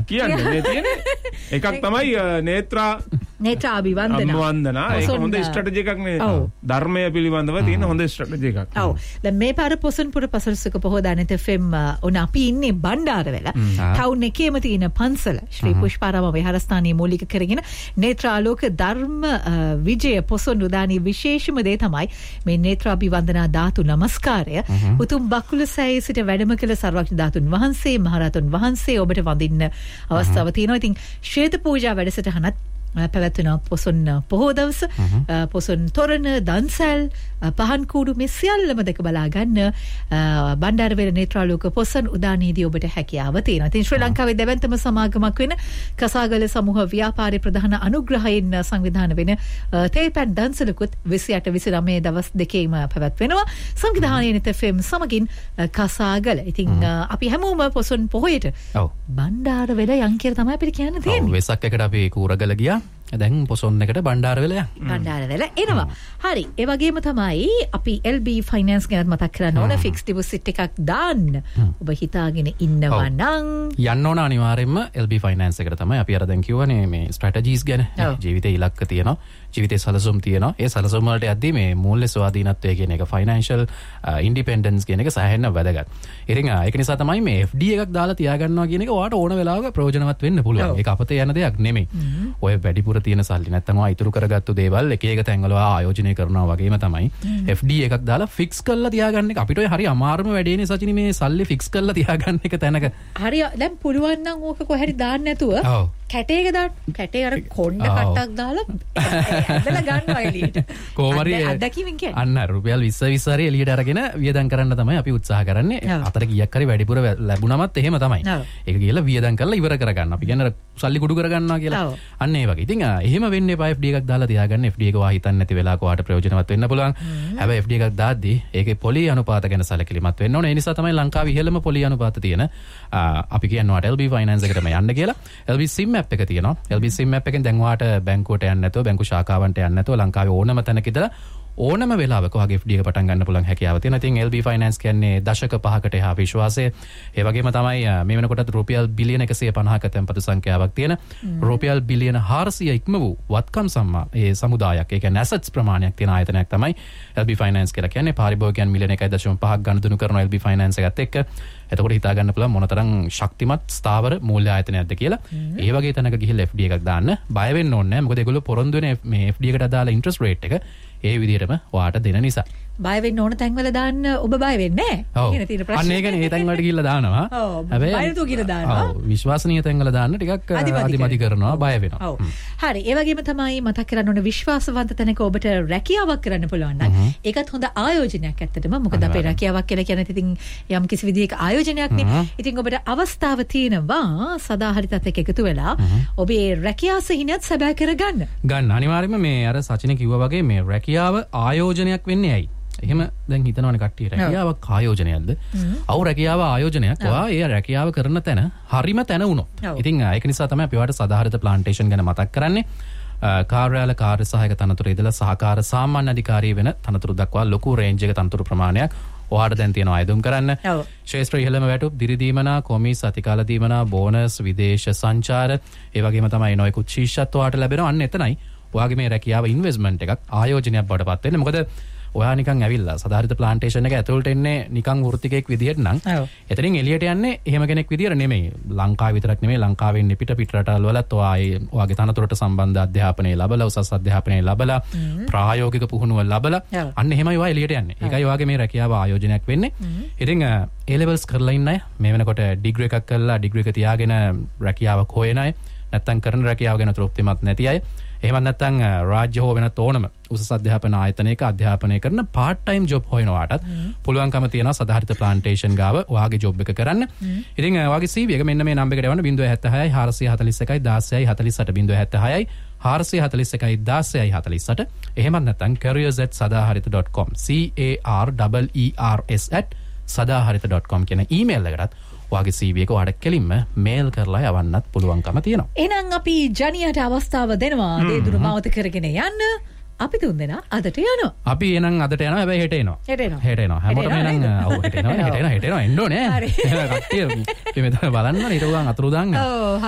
කියන්නේ මේ තියෙන්නේ. එකක් තමයි නේත්‍රා අභිවන්දනා. ඒක හොඳ ස්ට්‍රැටජි එකක් නේ. ධර්මය පිළිබඳව තියෙන හොඳ ස්ට්‍රැටජි එකක්. ඔව්. දැන් මේ පාර පොසොන්පුර පසළොස්වක පොහොය දානෙත් FM උන අපි ඉන්නේ බණ්ඩාරවැල. ටවුන් එකේම තියෙන පන්සල ශ්‍රී පුෂ්පාරාම විහාරස්ථානයේ මූලික කරගෙන නේත්‍රාලෝක ධර්ම විජය පොසොන් උදානයේ විශේෂම දේ තමයි මේ නේත්‍රාභිවන්දනා ධාතු නමස්කාරය. උතුම් බකුල සෑයේ සිට වැඩම කළ සර්වඥ ධාතුන් වහන්සේ මහරහතුන් වහන්සේ ඔබට වඳින්න අවස්ථාව තියෙනවා. ඉතින් ශ්වේත පූජා වැඩසටහනත් පැවැත්වෙනවා පොසොන් පොහෝ දවස. පොසොන් තොරණ දන්සැල් පහන් කූඩු මේ සියල්ලම දෙක බලා ගන්න බණ්ඩාරවැල නේත්‍රාලෝක පොසොන් උදානයේදී ඔබට හැකියාව තියෙනවා. ඉතින් ශ්‍රී ලංකාවේ දෙවන්තම සමාගමක් වෙන කසාගල සමූහ ව්‍යාපාරයේ ප්‍රධාන අනුග්‍රහයෙන් සංවිධානය වෙන තේපැන් දන්සලකුත් 28 29 දවස් දෙකේම පැවැත්වෙනවා. සංවිධානයේ FM සමගින් කසාගල. ඉතින් අපි හැමෝම පොසොන් පොහොයට බණ්ඩාරවැල යන් කියලා තමයි අපිට කියන්න තියෙන්නේ. වෙසක් එකට අපි කූරගල ගියා. දැන් පොසොන් එකට බණ්ඩාරවැල බණ්ඩාරවැල එනවා. හරි. ඒ වගේම තමයි අපි LB ෆයිනෑන්ස් ගැන මතක් කරන්න ඕන. ෆික්ස් ඩිපොසිට් එකක් දාන්න ඔබ හිතාගෙන ඉන්නවා නම් යන්න ඕන අනිවාර්යෙන්ම LB ෆයිනෑන්ස් එකට තමයි. අපි අර දැන් කියවනේ මේ ස්ට්‍රැටජිස් ගැන. ජීවිතේ ඉලක්ක තියෙනවා. ජීවිතේ සලසුම් තියෙනවා. ඒ සලසුම් වලට යද්දී මේ මූල්‍ය ස්වාධීනත්වය කියන එක ෆයිනෑන්ෂල් ඉන්ඩිපෙන්ඩන්ස් කියන එක සෑහෙන්න වැදගත්. ඉතින් ඒක නිසා තමයි මේ FD එකක් දාලා තියාගන්නවා කියන එක ඔයාට ඕන වෙලාවක ප්‍රයෝජනවත් වෙන්න පුළුවන්. ඒක අපතේ යන දෙයක් නෙමෙයි. ඔය වැඩිපුර තියෙන සල්ලි නැත්තම් ඔයා ඉතුරු කරගත්තු දේවල් එක එක තැන්වල ආයෝජනය කරනවා වගේම තමයි FD එකක් දාලා ෆික්ස් කරලා තියාගන්න එක. අපිට ඔය හරි අමාරුම වැඩේනේ සචිනි මේ සල්ලි ෆික්ස් කරලා තියාගන්න එක තැනක. හරි දැන් පුළුවන් නම් ඕක කොහරි දාන්න නැතුව කැටේක දාන්න. කැටේ අර කොණ්ඩ කට්ටක් දාලා ඇදලා ගන්නවා එළියට. කොහමරි අත්දැකීමෙන් කියන්නේ. අන්න රුපියල් 20 හරි එළියට අරගෙන වියදම් කරන්න තමයි අපි උත්සාහ කරන්නේ. අතර කීයක් හරි වැඩිපුර ලැබුණමත් එහෙම තමයි. ඒක කියලා වියදම් කරලා ඉවර කරගන්න. අපි කියන්නේ සල්ලි කුඩු කරගන්නවා කියලා. අන්න ඒ වගේ. ඉතින් එහෙම වෙන්න එපා. FD එකක් දාලා තියාගන්න. FD එක වා හිතන්නේ නැති වෙලාවක වාට ප්‍රයෝජනවත් වෙන්න පුළුවන්. හැබැයි FD එකක් දාද්දී ඒකේ පොලි අනුපාත ගැන සැලකිලිමත් වෙන්න ඕනේ. ඒ නිසා තමයි ලංකාවේ ඉහළම පොලි අනුපාත තියෙන අපි කියනවා LB ෆයිනෑන්ස් එකටම යන්න කියලා. LB SIM app එක තියෙනවා. LB SIM app එකෙන් දැන් වාට බැංකුවට යන්න නැතුව බැංකු ශාඛාවන්ට යන්න නැතුව ලංකාවේ ඕනම තැනක ඉඳලා ඕනම වෙලාවක ඔයගේ FD එක පටන් ගන්න පුළුවන් හැකියාව තියෙනවා. ඉතින් LB ෆයිනෑන්ස් කියන්නේ දශක 5කට එහා විශ්වාසය. ඒ වගේම තමයි මේ වෙනකොට රුපියල් බිලියන 150ක තැන්පතු සංඛ්‍යාවක් තියෙන රුපියල් බිලියන 400 ඉක්ම වූ වත්කම් ඒ සමුදායක්. ඒ කියන්නේ ඇසට්ස් ප්‍රමාණයක් තියෙන ආයතනයක් තමයි LB ෆයිනෑන්ස් කියලා කියන්නේ. පාරිභෝගිකයන් මිලියන 1.5ක් ගණන් කරන LB ෆයිනෑන්ස් එකත් එක්ක එතකොට හිතා ගන්න පුළුවන් මොනතරම් ශක්තිමත් ස්ථාවර මූල්‍ය ආයතනයක්ද කියලා. ඒ වගේ තැනක ගිහිල්ලා FD එකක් දාන්න බය වෙන්න ඕනේ නැහැ. මොකද ඒගොල්ලෝ පොරොන්දු වෙන මේ FD එකට අදාළ ඉන්ට්‍රස්ට් රේට් එක ඒ විදිහටම ඔයාට දෙන නිසා. බය වෙන්න ඕන තැන්වල දාන්න ඔබ බය වෙන්නේ නැහැ. කියන තියෙන ප්‍රශ්නේ. අන්න ඒකනේ ඒ තැන්වලට ගිහිල්ලා දානවා. හැබැයි බය නතු කියලා දානවා. ඔව් විශ්වාසනීය තැන්වල දාන්න ටිකක් අදිමදි කරනවා බය වෙනවා. ඔව්. හරි. ඒ වගේම තමයි මතක් කරන්න ඕන විශ්වාසවන්ත තැනක ඔබට රැකියාවක් කරන්න පුළුවන් නම් ඒකත් හොඳ ආයෝජනයක් ඇත්තටම. මොකද අපේ රැකියාවක් කියලා කියන්නේ ඉතින් යම් කිසි විදිහක ආයෝජනයක් නේ. ඉතින් ඔබට අවස්ථාව තියෙනවා සදාහරිතත් එක්ක එකතු වෙලා ඔබේ රැකියාව සිහිනයත් සැබෑ කරගන්න. ගන්න අනිවාර්යයෙන්ම මේ අර සචින කිව්වා වගේ මේ රැකියාව ආයෝජනයක් වෙන්නේ ඇයි? එහෙම දැන් හිතනවනේ කට්ටිය රැකියාවක් ආයෝජනයක්ද? අවු රැකියාව ආයෝජනයක්. ඔයා ඒ රැකියාව කරන තැන හරිම තැන වුණොත්. ඉතින් ඒක නිසා තමයි අපි ඔයාලට සදාහරිත ප්ලාන්ටේෂන් ගැන මතක් කරන්නේ. කාර්යාල කාර්ය සහායක තනතුර ඉදලා සහකාර සාමාන්‍ය අධිකාරිය වෙන තනතුරු දක්වා ලොකු රේන්ජ් එක තනතුරු ප්‍රමාණයක් ඔයාට දැන් තියෙනවා අයදුම් කරන්න. ශේෂ්ත්‍ර ඉහළම වැටුප් දිරිදීමනා කොමිස් අතිකාල දීමනා බෝනස් විදේශ සංචාර ඒ වගේම තමයි නොයෙකුත් ශීර්ෂත්ව ඔයාට ලැබෙනවා. අන්න එතනයි ඔයාගේ මේ රැකියාව ඉන්වෙස්ට්මන්ට් එකක් ආයෝජනයක් බවට පත් වෙන්නේ. මොකද ඔයා නිකන් ඇවිල්ලා සදාහරිත ප්ලාන්ටේෂන් එක ඇතුළට එන්නේ නිකන් වෘත්තිකයෙක් විදිහට නම් එතනින් එළියට යන්නේ එහෙම කෙනෙක් විදිහට නෙමෙයි. ලංකාව විතරක් නෙමෙයි ලංකාවෙන් පිට රටවල් වලත් ඔයාගේ තනතුරට සම්බන්ධ අධ්‍යාපනය ලැබලා උසස් අධ්‍යාපනය ලැබලා ප්‍රායෝගික පුහුණුව ලැබලා අන්න එහෙමයි ඔයා එළියට යන්නේ. ඒකයි ඔයාගේ මේ රැකියාව ආයෝජනයක් වෙන්නේ. ඉතින් A levels කරලා ඉන්න අය මේ වෙනකොට ඩිග්‍රී එකක් කරලා ඩිග්‍රී එක තියාගෙන රැකියාවක් හොයන අය නැත්තම් කරන රැකියාව ගැන තෘප්තිමත් නැති අය එහෙම නැත්නම් රාජ්‍ය හෝ වෙනත් ඕනම උසස් අධ්‍යාපන ආයතනයක අධ්‍යාපනය කරන part time job හොයනවාටත් පුළුවන්කම තියෙනවා සදාහරිත ප්ලාන්ටේෂන් ගාව ඔයාගේ job එක කරන්න. ඉතින් ඔයාගේ CV එක මෙන්න මේ නම්බර් එකට යවන්න 076 441 16 076 441 එහෙමත් නැත්නම් careers@sadaharita.com careers@sadaharita.com කියන ඊමේල් එකටත් ඔයාගේ CV එක ඔයාලට කෙලින්ම මේල් කරලා යවන්නත් පුළුවන්කම තියෙනවා. එහෙනම් අපි ජනියට අවස්ථාව දෙනවා දේදුරු මාවත කරගෙන යන්න. අපි තුන් දෙනා අදට යනවා. අපි එහෙනම් අදට යනවා. හැබැයි හෙට එනවා. හෙට එනවා. හැමෝටම එහෙනම් ඔව් හෙට එනවා. එන්න ඕනේ. කට්ටිය අපි මෙතන බලන්න ඊට උගන් අතුරු දාන්න.